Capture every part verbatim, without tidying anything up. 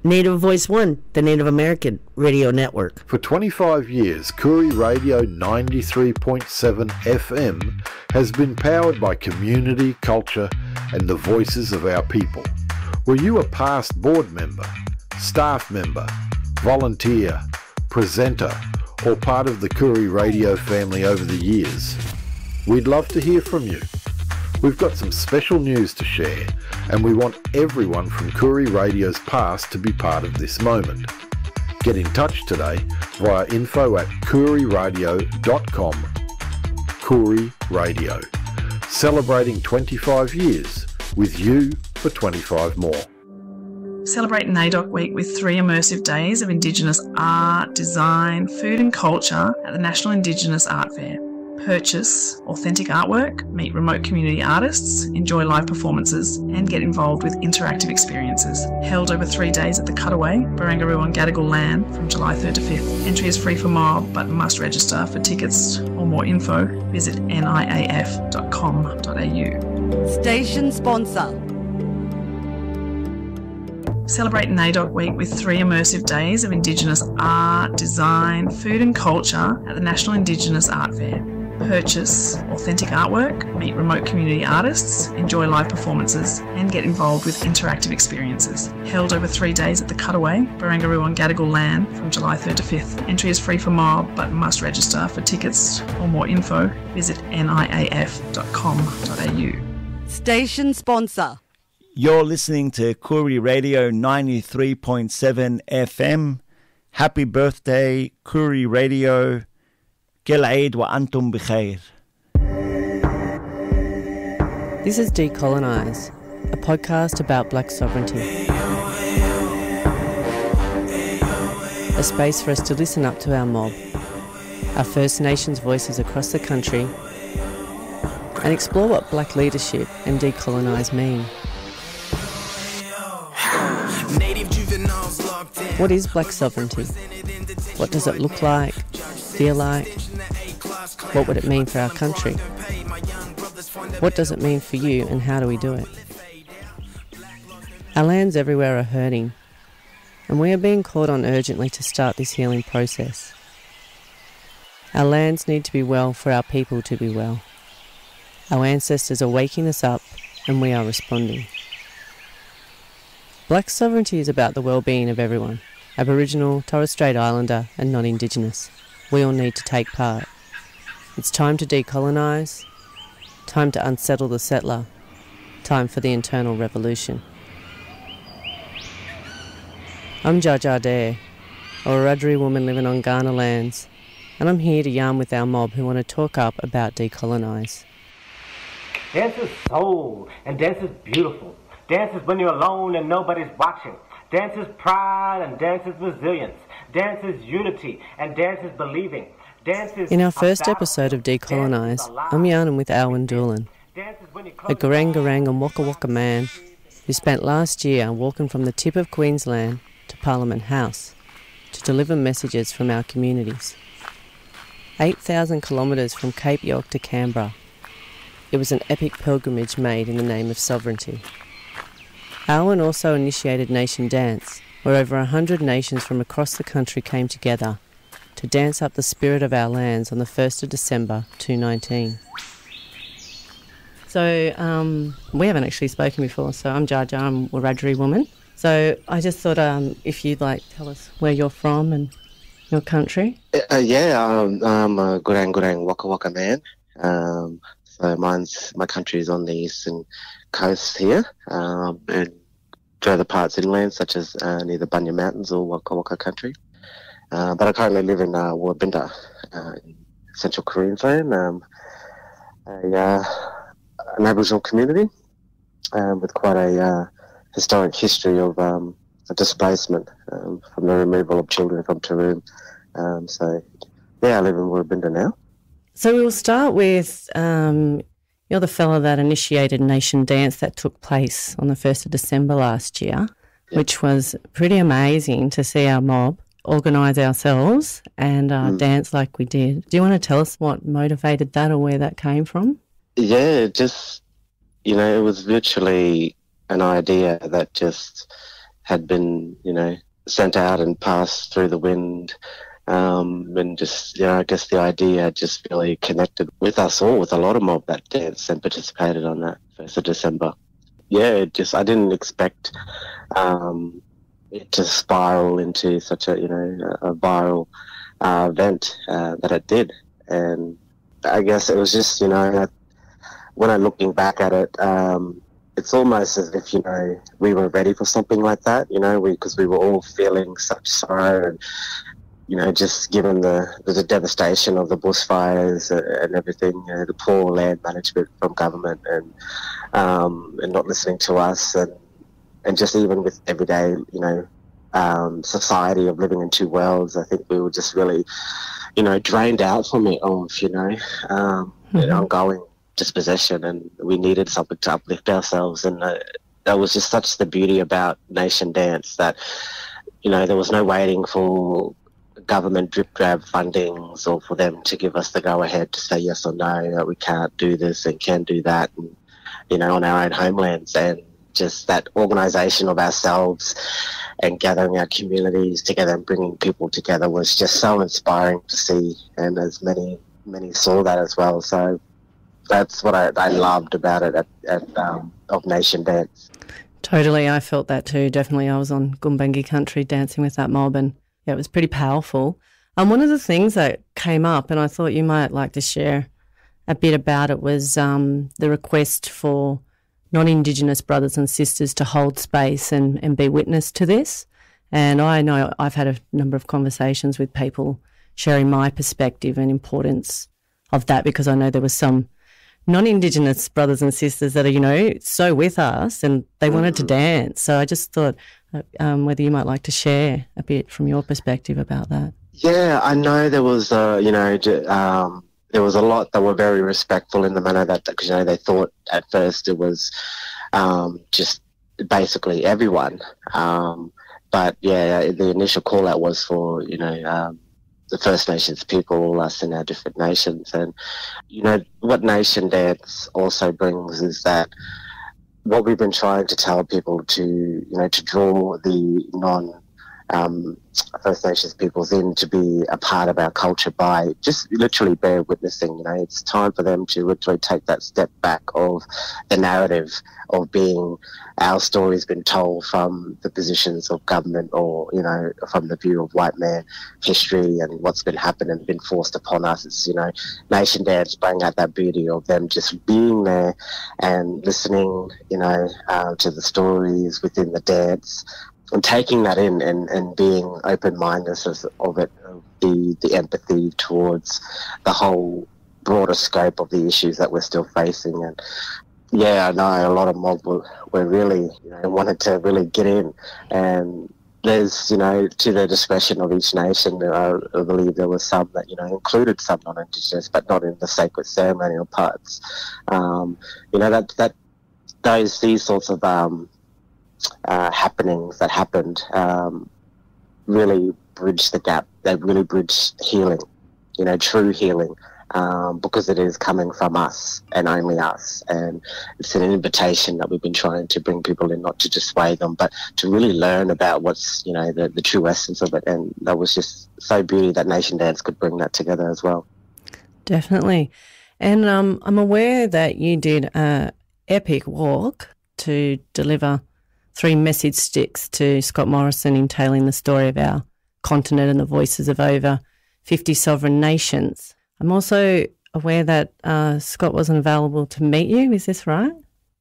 Native Voice One, the Native American radio network. For twenty-five years, Koori Radio ninety-three point seven F M has been powered by community, culture and the voices of our people. Were you a past board member, staff member, volunteer, presenter or part of the Koori Radio family over the years? We'd love to hear from you. We've got some special news to share, and we want everyone from Koori Radio's past to be part of this moment. Get in touch today via info at koori radio dot com. Koori Radio, celebrating twenty-five years with you for twenty-five more. Celebrate N A D O C Week with three immersive days of Indigenous art, design, food and culture at the National Indigenous Art Fair. Purchase authentic artwork, meet remote community artists, enjoy live performances and get involved with interactive experiences. Held over three days at the Cutaway, Barangaroo on Gadigal land from July third to fifth. Entry is free for mob but must register. For tickets or more info, visit N I A F dot com dot A U. Station sponsor. Celebrate N A D O C Week with three immersive days of Indigenous art, design, food and culture at the National Indigenous Art Fair. Purchase authentic artwork, meet remote community artists, enjoy live performances and get involved with interactive experiences. Held over three days at the Cutaway, Barangaroo on Gadigal land from July third to fifth. Entry is free for mob but must register. For tickets or more info, visit N I A F dot com dot A U. Station sponsor. You're listening to Koori Radio ninety-three point seven F M. Happy birthday, Koori Radio. Gil Eid wa antum bikhair. This is Decolonise, a podcast about black sovereignty. A space for us to listen up to our mob, our First Nations voices across the country, and explore what black leadership and decolonise mean. What is black sovereignty? What does it look like, feel like? What would it mean for our country? What does it mean for you and how do we do it? Our lands everywhere are hurting, and we are being called on urgently to start this healing process. Our lands need to be well for our people to be well. Our ancestors are waking us up and we are responding. Black sovereignty is about the well-being of everyone, Aboriginal, Torres Strait Islander and non-Indigenous. We all need to take part. It's time to decolonise, time to unsettle the settler, time for the internal revolution. I'm Judge Adair, a Wiradjuri woman living on Kaurna lands, and I'm here to yarn with our mob who want to talk up about decolonise. Dance is soul, and dance is beautiful. Dance is when you're alone and nobody's watching. Dance is pride, and dance is resilience. Dance is unity, and dance is believing. Dance is In our first episode of Decolonise, I'm yarning with Alwyn Doolan, a Garang Garang and Waka Waka man who spent last year walking from the tip of Queensland to Parliament House to deliver messages from our communities. eight thousand kilometres from Cape York to Canberra. It was an epic pilgrimage made in the name of sovereignty. Alwyn also initiated Nation Dance, where over one hundred nations from across the country came together to dance up the spirit of our lands on the first of December twenty nineteen. So um, we haven't actually spoken before, so I'm Jar Jar, I'm a Wiradjuri woman. So I just thought um, if you'd like tell us where you're from and your country. Uh, yeah, um, I'm a Gurang Gurang Waka Waka man. Um, so mine's, my country is on the eastern coast here, um, and further parts inland, such as uh, near the Bunya Mountains or Waka Waka country. Uh, but I currently live in uh, Woorabinda, uh, in central Queensland, um, a, uh, an Aboriginal community um, with quite a uh, historic history of um, displacement um, from the removal of children from Taroom. Um, so, yeah, I live in Woorabinda now. So we'll start with, um, you're the fella that initiated Nation Dance that took place on the first of December last year, yeah. which was pretty amazing to see our mob organise ourselves and uh, mm. dance like we did. Do you want to tell us what motivated that or where that came from? Yeah, just, you know, it was literally an idea that just had been, you know, sent out and passed through the wind. Um, and just, you know, I guess the idea just really connected with us all, with a lot of mob that danced and participated on that first of December. Yeah, it just, I didn't expect um, it to spiral into such a, you know, a viral uh, event uh, that it did. And I guess it was just, you know, when I'm looking back at it, um, it's almost as if, you know, we were ready for something like that, you know, because we, we were all feeling such sorrow and, you know, just given the, the devastation of the bushfires and everything, you know, the poor land management from government and um, and not listening to us, and and just even with everyday, you know, um, society of living in two worlds, I think we were just really, you know, drained out from it of, you know, um, mm-hmm. an ongoing dispossession, and we needed something to uplift ourselves. And uh, that was just such the beauty about Nation Dance, that, you know, there was no waiting for government drip grab fundings or for them to give us the go ahead to say yes or no, that we can't do this and can do that, and, you know, on our own homelands. And just that organisation of ourselves and gathering our communities together and bringing people together was just so inspiring to see, and as many many saw that as well. So that's what I, I loved about it at, at um, of Nation Dance. Totally, I felt that too. Definitely, I was on Gumbaynggirr country dancing with that mob, and yeah, it was pretty powerful. And one of the things that came up, and I thought you might like to share a bit about it, was um, the request for non-Indigenous brothers and sisters to hold space and, and be witness to this. And I know I've had a number of conversations with people sharing my perspective and importance of that, because I know there was some non-Indigenous brothers and sisters that are, you know, so with us and they wanted to dance. So I just thought um, whether you might like to share a bit from your perspective about that. Yeah, I know there was, uh, you know, um, there was a lot that were very respectful in the manner that, because, you know, they thought at first it was um, just basically everyone. Um, but, yeah, the initial call out was for, you know, um, the First Nations people, all us in our different nations. And, you know, what Nation Dance also brings is that what we've been trying to tell people to, you know, to draw the non um, First Nations peoples in to be a part of our culture by just literally bear witnessing. You know, it's time for them to literally take that step back of the narrative of being our stories been told from the positions of government, or, you know, from the view of white man history and what's been happened and been forced upon us. It's, you know, Nation Dance bring out that beauty of them just being there and listening, you know, uh, to the stories within the dance, and taking that in and, and being open-minded of it, of the, the empathy towards the whole broader scope of the issues that we're still facing. And yeah, I know a lot of mob were, were really, you know, wanted to really get in. And there's, you know, to the discretion of each nation, I, I believe there was some that, you know, included some non-Indigenous, but not in the sacred ceremonial parts. Um, you know, that, that, those, these sorts of, um, Uh, happenings that happened um, really bridge the gap. They really bridge healing, you know, true healing, um, because it is coming from us and only us. And it's an invitation that we've been trying to bring people in, not to just sway them, but to really learn about what's, you know, the, the true essence of it. And that was just so beauty that Nation Dance could bring that together as well. Definitely. And um, I'm aware that you did an epic walk to deliver three message sticks to Scott Morrison entailing the story of our continent and the voices of over fifty sovereign nations. I'm also aware that uh, Scott wasn't available to meet you. Is this right?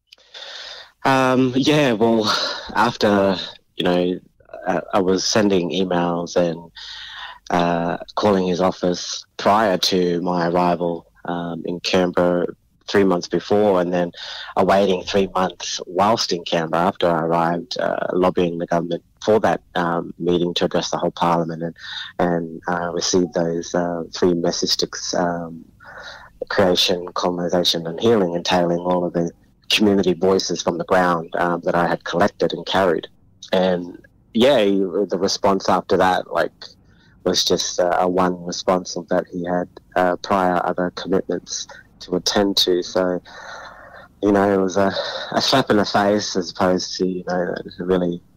Um, yeah, well, after, you know, I, I was sending emails and uh, calling his office prior to my arrival um, in Canberra three months before, and then awaiting three months whilst in Canberra after I arrived, uh, lobbying the government for that um, meeting to address the whole parliament, and and uh, received those uh, three message sticks, um, creation, colonisation and healing, entailing all of the community voices from the ground um, that I had collected and carried. And yeah, the response after that, like, was just uh, a one response of that he had uh, prior other commitments to attend to. So, you know, it was a, a slap in the face, as opposed to, you know, really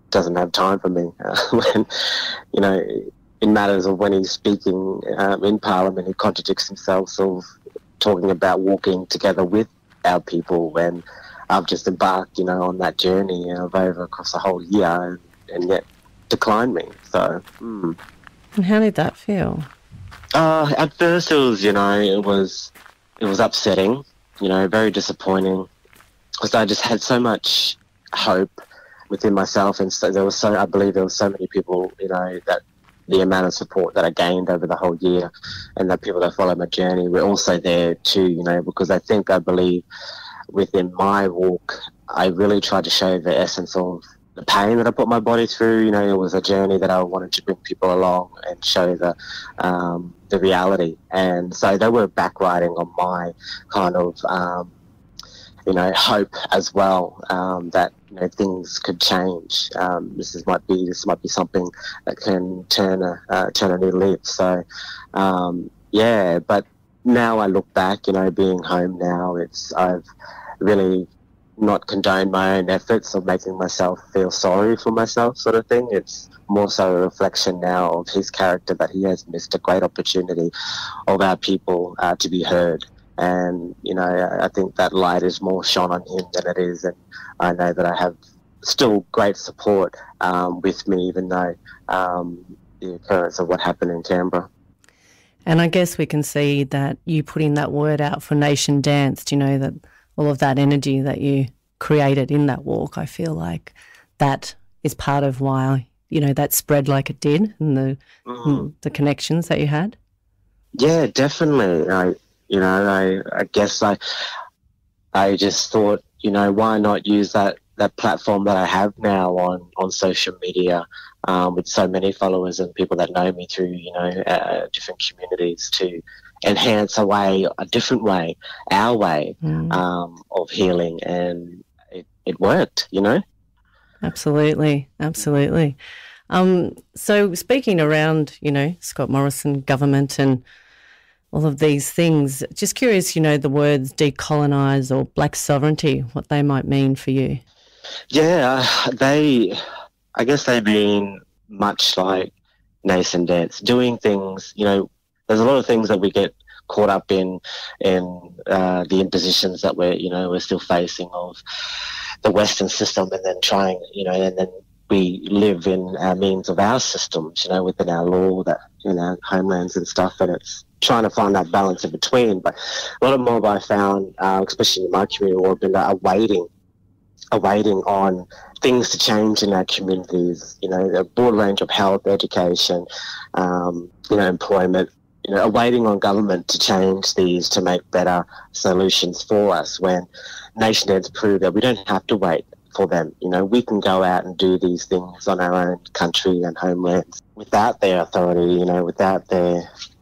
doesn't have time for me. Uh, when, you know, in matters of when he's speaking um, in Parliament, he contradicts himself, sort of talking about walking together with our people when I've just embarked, you know, on that journey of over across a whole year and, and yet declined me. So, mm. And how did that feel? Uh, at first it was, you know, it was, it was upsetting, you know, very disappointing, because I just had so much hope within myself, and so there was so, I believe there were so many people, you know, that the amount of support that I gained over the whole year and the people that followed my journey were also there too, you know, because I think, I believe within my walk, I really tried to show the essence of the pain that I put my body through. You know, it was a journey that I wanted to bring people along and show the um, the reality. And so they were backriding on my kind of, um, you know, hope as well, um, that, you know, things could change. Um, this is might be this might be something that can turn a uh, turn a new leaf. So, um, yeah. But now I look back, you know, being home now, it's I've really not condoned my own efforts of making myself feel sorry for myself, sort of thing. It's more so a reflection now of his character, that he has missed a great opportunity of our people uh, to be heard. And, you know, I think that light is more shone on him than it is. And I know that I have still great support um, with me, even though um, the occurrence of what happened in Canberra. And I guess we can see that you putting that word out for Nation Danced, you know, that all of that energy that you created in that walk, I feel like that is part of why, you know, that spread like it did, and the mm. the connections that you had. Yeah, definitely. I, you know, I, I guess I, I just thought, you know, why not use that, that platform that I have now on, on social media, um, with so many followers and people that know me through, you know, uh, different communities, to enhance a way, a different way, our way mm. um, of healing. And it, it worked, you know. Absolutely, absolutely. Um, so speaking around, you know, Scott Morrison government and all of these things, just curious, you know, the words decolonise or black sovereignty, what they might mean for you. Yeah, they, I guess they mean much like Nation Dance, doing things, you know, there's a lot of things that we get caught up in, in uh, the impositions that we're, you know, we're still facing of the Western system, and then trying, you know, and then we live in our means of our systems, you know, within our law, that, in our homelands and stuff, and it's trying to find that balance in between. But a lot of mob I found, uh, especially in my community, have been uh, waiting, are waiting on things to change in our communities, you know, a broad range of health, education, um, you know, employment, you know, are waiting on government to change these to make better solutions for us, when Nation Dance prove that we don't have to wait for them. You know, we can go out and do these things on our own country and homelands without their authority, you know, without their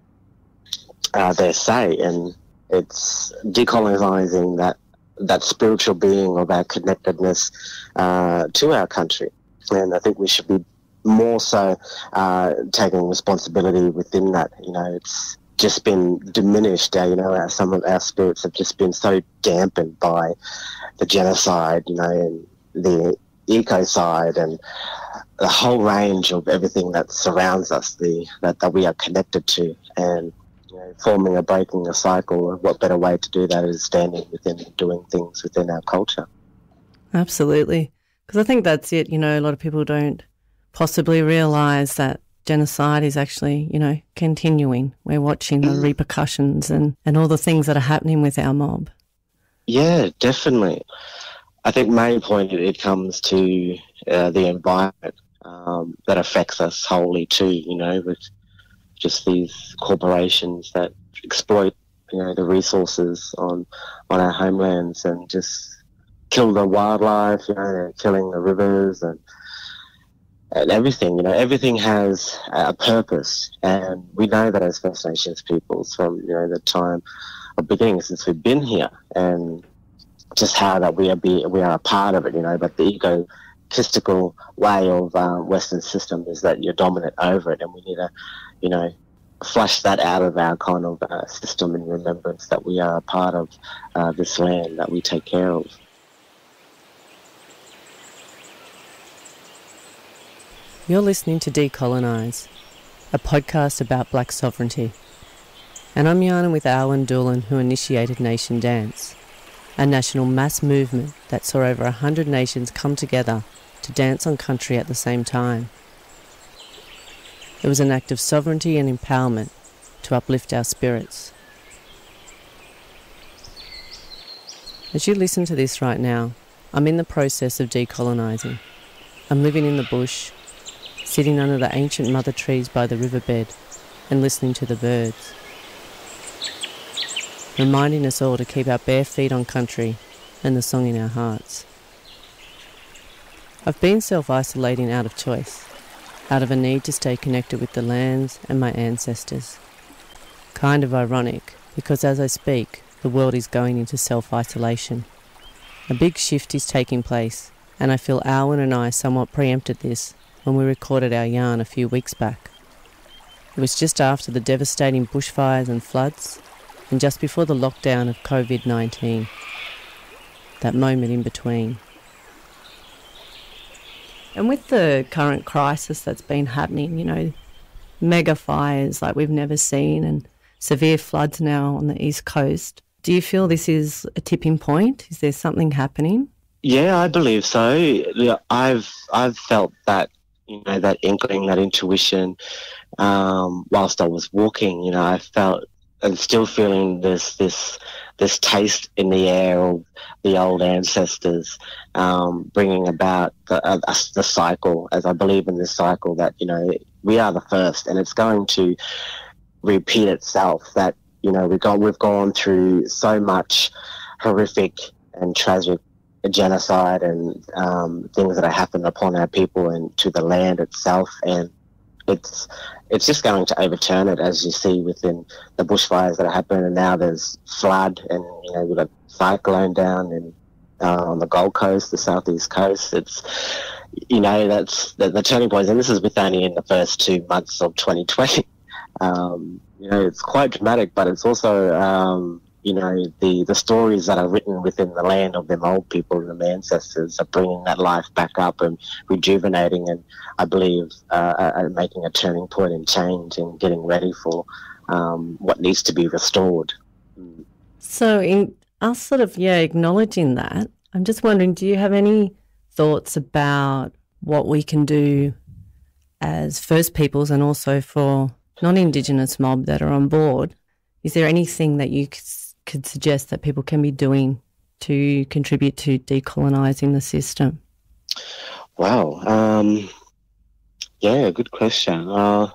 uh, their say. And it's decolonising that that spiritual being of our connectedness uh, to our country. And I think we should be more so uh, taking responsibility within that. You know, it's just been diminished. Uh, you know, our, some of our spirits have just been so dampened by the genocide, you know, and the ecocide and the whole range of everything that surrounds us, the that, that we are connected to. And, you know, forming or breaking a cycle, what better way to do that is standing within, doing things within our culture. Absolutely. Because I think that's it. You know, a lot of people don't possibly realise that genocide is actually, you know, continuing. We're watching the mm. repercussions and, and all the things that are happening with our mob. Yeah, definitely. I think main point it comes to uh, the environment um, that affects us wholly too, you know, with just these corporations that exploit, you know, the resources on, on our homelands and just kill the wildlife, you know, they're killing the rivers and and everything, you know, everything has a purpose. And we know that as First Nations peoples from, you know, the time of beginning since we've been here, and just how that we are be we are a part of it, you know. But the egotistical way of uh, Western system is that you're dominant over it, and we need to, you know, flush that out of our kind of uh, system in remembrance that we are a part of uh, this land that we take care of. You're listening to Decolonise, a podcast about black sovereignty. And I'm yarning with Awan Doolan, who initiated Nation Dance, a national mass movement that saw over a hundred nations come together to dance on country at the same time. It was an act of sovereignty and empowerment to uplift our spirits. As you listen to this right now, I'm in the process of decolonising. I'm living in the bush, sitting under the ancient mother trees by the riverbed and listening to the birds, reminding us all to keep our bare feet on country and the song in our hearts. I've been self-isolating out of choice, out of a need to stay connected with the lands and my ancestors. Kind of ironic, because as I speak, the world is going into self-isolation. A big shift is taking place, and I feel Awan and I somewhat preempted this when we recorded our yarn a few weeks back. It was just after the devastating bushfires and floods, and just before the lockdown of covid nineteen. That moment in between. And with the current crisis that's been happening, you know, mega fires like we've never seen and severe floods now on the East Coast, do you feel this is a tipping point? Is there something happening? Yeah, I believe so. Yeah, I've I've felt that, you know, that inkling, that intuition, um, whilst I was walking. You know, I felt and still feeling this this this taste in the air of the old ancestors, um, bringing about the, uh, the cycle. As I believe in this cycle, that, you know, we are the first, and it's going to repeat itself. That, you know, we've gone we've gone through so much horrific and tragic genocide and um, things that have happened upon our people and to the land itself, and it's it's just going to overturn it, as you see within the bushfires that happen, and now there's flood, and, you know, we've got cyclone down in, uh, on the Gold Coast, the southeast coast. It's, you know, that's the, the turning point, and this is with only in the first two months of twenty twenty. Um, you know, it's quite dramatic, but it's also, um, you know, the, the stories that are written within the land of them old people and them ancestors are bringing that life back up and rejuvenating, and I believe uh, are making a turning point and change and getting ready for um, what needs to be restored. So in us sort of, yeah, acknowledging that, I'm just wondering, do you have any thoughts about what we can do as First Peoples and also for non-Indigenous mob that are on board? Is there anything that you could suggest that people can be doing to contribute to decolonising the system? Wow. Um, yeah, good question. Uh,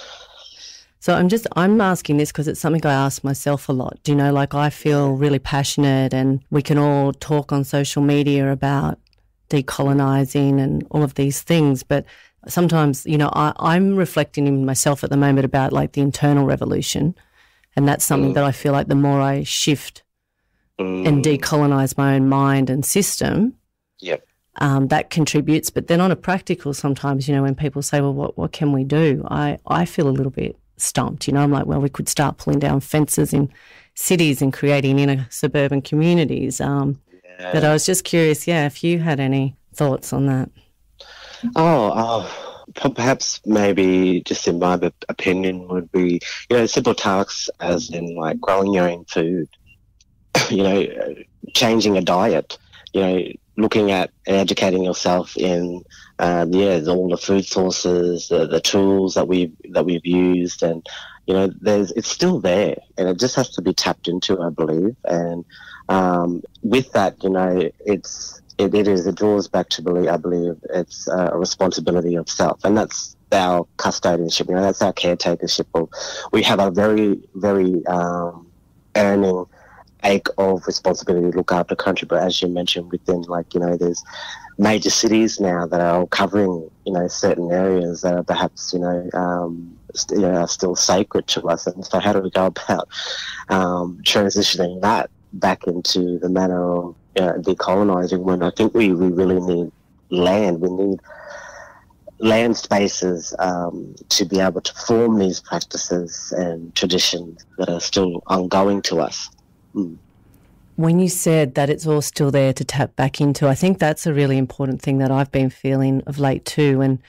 so I'm just, I'm asking this because it's something I ask myself a lot. Do you know, like, I feel really passionate, and we can all talk on social media about decolonising and all of these things, but sometimes, you know, I, I'm reflecting in myself at the moment about, like, the internal revolution. And that's something mm. that I feel like the more I shift mm. and decolonise my own mind and system, yep. um, that contributes. But then on a practical, sometimes, you know, when people say, well, what, what can we do? I, I feel a little bit stumped. You know, I'm like, well, we could start pulling down fences in cities and creating inner suburban communities. Um, yeah. But I was just curious, yeah, if you had any thoughts on that. Oh, oh. Perhaps maybe just in my opinion would be, you know, simple tasks as in, like, growing your own food, you know, changing a diet, you know, looking at and educating yourself in, um, yeah, all the food sources, the, the tools that we've, that we've used, and, you know, there's, it's still there, and it just has to be tapped into, I believe. And um, with that, you know, it's, It, it is. It draws back to believe. I believe it's uh, a responsibility of self, and that's our custodianship. You know, that's our caretakership. Of, we have a very, very um, earning ache of responsibility to look after country. But as you mentioned, within, like, you know, there's major cities now that are covering, you know, certain areas that are perhaps, you know, um, st- you know, are still sacred to us. And so, how do we go about um, transitioning that back into the manner of Uh, decolonising, when I think we, we really need land. We need land spaces um, to be able to form these practices and traditions that are still ongoing to us. Mm. When you said that it's all still there to tap back into, I think that's a really important thing that I've been feeling of late too. And,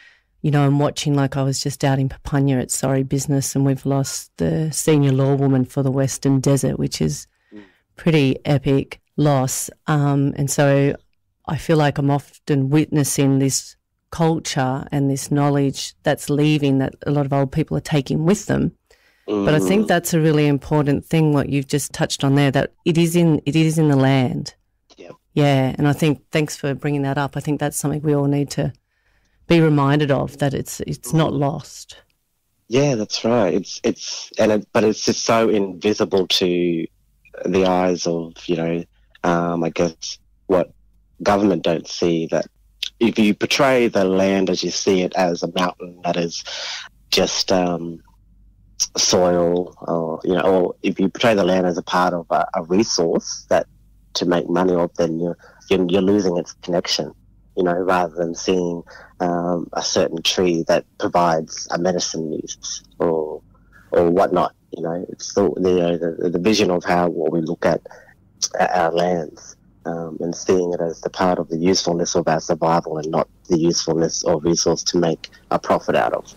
you know, I'm watching, like I was just out in Papunya at Sorry Business, and we've lost the senior lawwoman for the Western Desert, which is pretty epic loss. Um, and so I feel like I'm often witnessing this culture and this knowledge that's leaving, that a lot of old people are taking with them. Mm. But I think that's a really important thing, what you've just touched on there, that it is in it is in the land. Yeah. Yeah, and I think, thanks for bringing that up. I think that's something we all need to be reminded of, that it's it's not lost. Yeah, that's right. It's it's and it, but it's just so invisible to the eyes of, you know, um, I guess what government don't see, that if you portray the land as you see it as a mountain that is just um, soil, or, you know, or if you portray the land as a part of a, a resource that to make money of, then you're, you're, you're losing its connection, you know, rather than seeing um, a certain tree that provides a medicine use or or whatnot. You know, it's the the, the, the vision of how what we look at, at our lands. Um, and seeing it as the part of the usefulness of our survival and not the usefulness or resource to make a profit out of.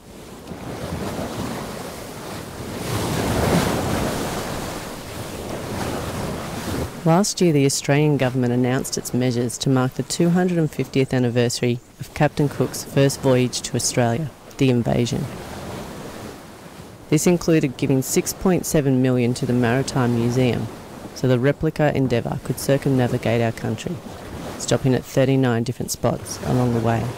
Last year, the Australian government announced its measures to mark the two hundred fiftieth anniversary of Captain Cook's first voyage to Australia, the Invasion. This included giving six point seven million dollars to the Maritime Museum, so the replica Endeavour could circumnavigate our country, stopping at thirty-nine different spots along the way.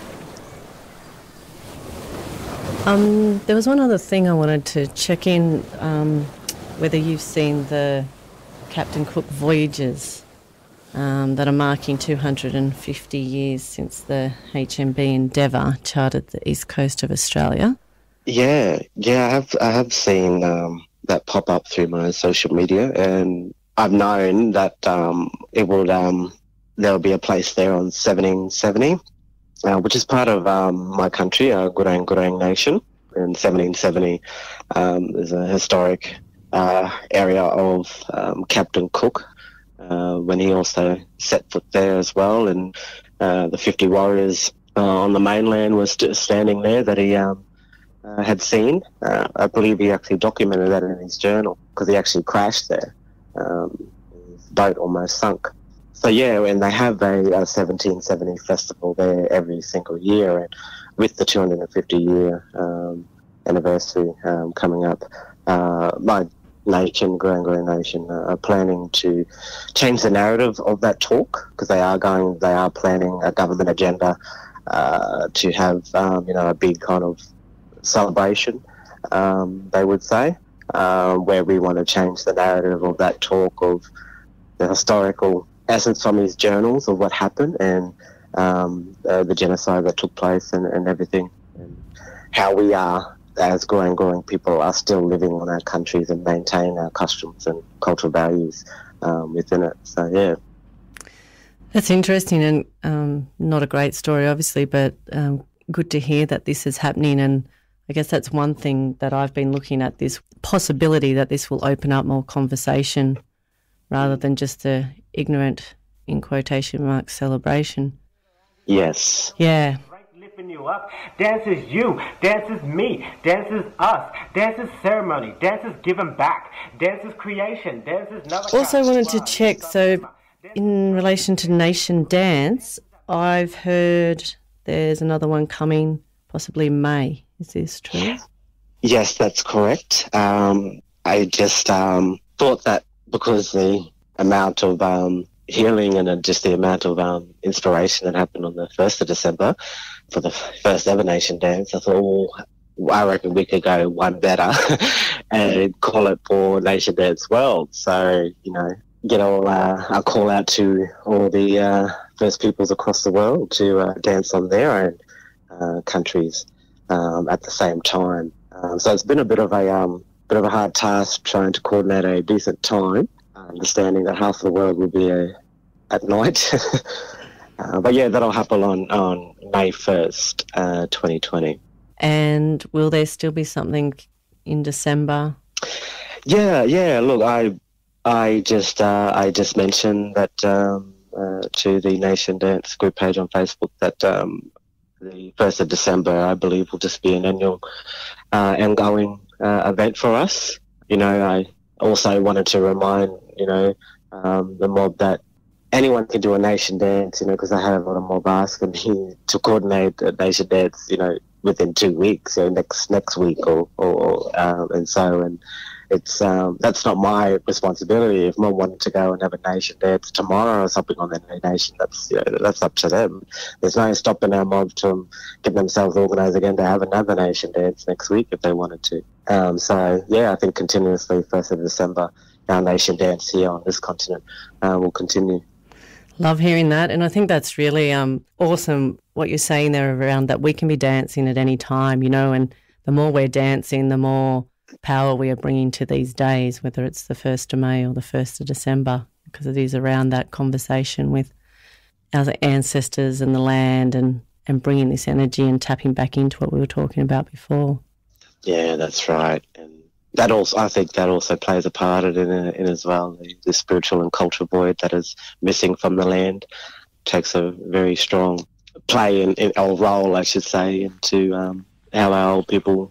Um, there was one other thing I wanted to check in, um, whether you've seen the Captain Cook voyages um, that are marking two hundred fifty years since the H M B Endeavour charted the east coast of Australia. Yeah, yeah, I have, I have seen um, that pop up through my social media, and I've known that um, it would um, there will be a place there on seventeen seventy, uh, which is part of um, my country, uh, Gurang Gurang Nation. In seventeen seventy, um, there's a historic uh, area of um, Captain Cook uh, when he also set foot there as well, and uh, the fifty warriors uh, on the mainland were st- standing there that he um, uh, had seen. Uh, I believe he actually documented that in his journal because he actually crashed there. Um, his boat almost sunk. So yeah, and they have a, a seventeen seventy festival there every single year, and with the two hundred fifty year um, anniversary um, coming up, uh, my nation, Gurang Gurang Nation, uh, are planning to change the narrative of that talk, because they are going, they are planning a government agenda uh, to have um, you know a big kind of celebration, um, they would say. Uh, where we want to change the narrative of that talk, of the historical essence from his journals of what happened, and um, uh, the genocide that took place, and, and everything, and how we are, as Gurang Gurang people, are still living on our countries and maintaining our customs and cultural values um, within it. So, yeah. That's interesting, and um, not a great story, obviously, but um, good to hear that this is happening. And I guess that's one thing that I've been looking at, this possibility that this will open up more conversation rather than just a ignorant, in quotation marks, celebration. Yes. Yeah. Lifting you up. Dance is you. Dance is me. Dance is us. Dance is ceremony. Dance is giving back. Dance is creation. Dance is another. Also wanted to check, so in relation to Nation Dance, I've heard there's another one coming, possibly May. Is this true? Yes, that's correct. Um, I just um, thought that because the amount of um, healing and uh, just the amount of um, inspiration that happened on the first of December for the first ever Nation Dance, I thought, oh, I reckon we could go one better and call it for Nation Dance World. So, you know, get all uh, a call out to all the uh, First Peoples across the world to uh, dance on their own uh, countries. Um, at the same time, um, so it's been a bit of a um, bit of a hard task trying to coordinate a decent time, understanding that half of the world will be uh, at night. uh, but yeah, that'll happen on on May first, uh, twenty twenty. And will there still be something in December? Yeah, yeah. Look, I I just uh, I just mentioned that um, uh, to the Nation Dance group page on Facebook that. Um, the first of December, I believe, will just be an annual, uh, ongoing uh, event for us. You know, I also wanted to remind, you know, um, the mob that anyone can do a nation dance, you know, because I had a lot of mob asking me to coordinate a nation dance, you know, within two weeks, so next next week or, or um, and so, and it's um, that's not my responsibility. If mum wanted to go and have a nation dance tomorrow or something on their nation, that's you know, that's up to them. There's no stopping our mob from getting themselves organised again to have another nation dance next week if they wanted to. Um, so yeah, I think continuously first of December, our nation dance here on this continent uh, will continue. Love hearing that, and I think that's really um, awesome what you're saying there around that we can be dancing at any time, you know, and the more we're dancing, the more power we are bringing to these days, whether it's the first of May or the first of December, because it is around that conversation with our ancestors and the land and, and bringing this energy and tapping back into what we were talking about before. Yeah, that's right. And that also, I think that also plays a part in it in as well. The, the spiritual and cultural void that is missing from the land takes a very strong play in, in or role, I should say, into um, how our old people